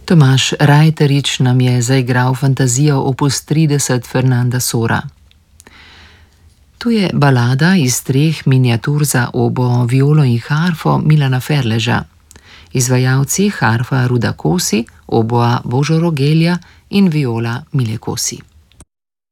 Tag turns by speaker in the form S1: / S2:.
S1: Tomaž Rajterič nam je zaigral fantazijo opus 30 Fernanda Sora. Tu je balada iz 3 miniatur za oboe, violo in harfo Milana Ferleža. Izvajalci harfa Ruda Kosi, oboa Božo Rogelja in viola Mile Kosi.